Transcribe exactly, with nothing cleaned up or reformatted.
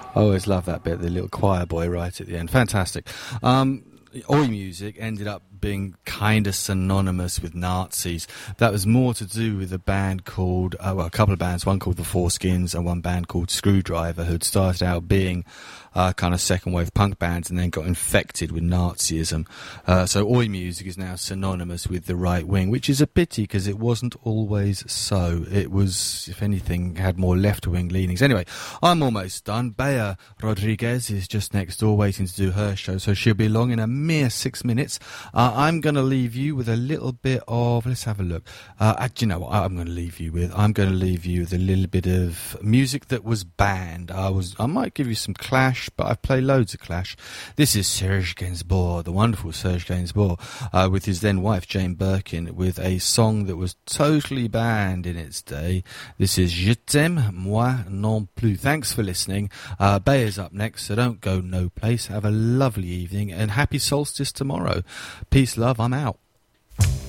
I always love that bit, the little choir boy right at the end. Fantastic. Um, Oi Music ended up being kind of synonymous with Nazis. That was more to do with a band called, uh, well, a couple of bands, one called the Foreskins and one band called Screwdriver, who'd started out being uh, kind of second wave punk bands and then got infected with Nazism. Uh, so Oi Music is now synonymous with the right wing, which is a pity because it wasn't always so. It was, if anything, had more left wing leanings. Anyway, I'm almost done. Bea Rodriguez is just next door waiting to do her show, so she'll be along in a mere six minutes. Uh, I'm going to leave you with a little bit of, let's have a look. Uh, do you know what I'm going to leave you with? I'm going to leave you with a little bit of music that was banned. I was, I might give you some Clash, but I've played loads of Clash. This is Serge Gainsbourg, the wonderful Serge Gainsbourg, uh, with his then wife Jane Birkin, with a song that was totally banned in its day. This is Je t'aime, moi non plus. Thanks for listening. Uh, Bay is up next, so don't go no place. Have a lovely evening and happy solstice tomorrow. Peace, love, I'm out.